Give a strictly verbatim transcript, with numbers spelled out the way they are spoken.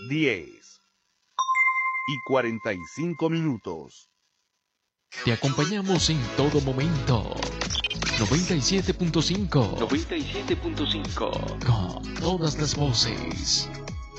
diez y cuarenta y cinco minutos. Te acompañamos en todo momento. noventa y siete punto cinco. noventa y siete punto cinco. Con todas las voces.